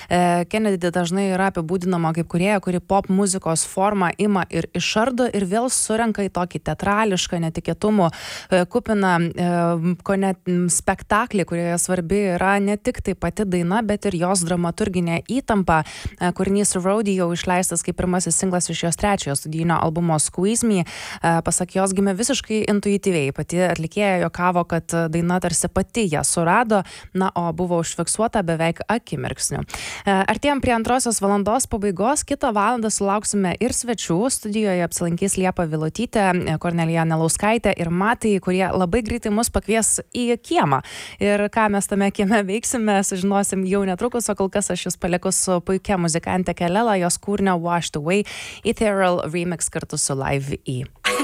Kennedy dažnai yra apibūdinama kaip kūrėja, kuri pop muzikos formą ima ir išardo ir vėl surenka į tokį teatrališką, netikėtumų kupiną kone spektaklį, kurioje svarbi yra ne tik tai pati daina, bet ir jos dramaturginė įtampa. Kūrinys Rodeo išleistas kaip pirmasis singlas iš jos trečiojo studijinio albumo Squeeze Me. Pasak jos, gimė visiškai intuityviai. Pati atlikėja juokavo, kad daina tarsi pati ją surado, o buvo užfiksuota beveik akimirksniu. Artėjom prie antrosios valandos pabaigos. Kitą valandą sulauksime ir svečių. Studijoje apsilankys Liepa Vilutytė, Kornelija Nelauskaitė ir Matai, kurie labai greitai mus pakvies į kiemą. Ir ką mes tame kieme veiksime, sužinosim jau netrukus, o kol kas aš jūs palieku su puikia muzikante Kelela, jos kūrinio Washed Away Ethereal Remix kartu su Live E.